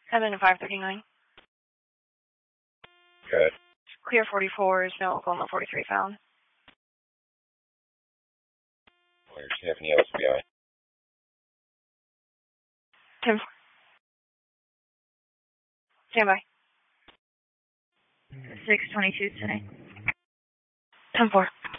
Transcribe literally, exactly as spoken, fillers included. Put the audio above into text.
seven to five thirty-nine. Good. Clear forty-fours, no Oklahoma forty-three found. Clear Tiffany O S B I. ten four. Stand by. six twenty-two today. ten four.